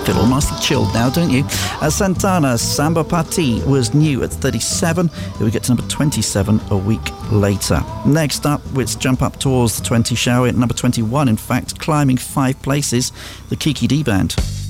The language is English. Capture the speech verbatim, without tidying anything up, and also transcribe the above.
feel all nicely chilled now, don't you? Uh, Santana, Samba Party was new at thirty-seven. It would get to number twenty-seven a week later. Next up, let's jump up towards the twenty, shall we? At number twenty-one, in fact, climbing five places, the Kiki D Band.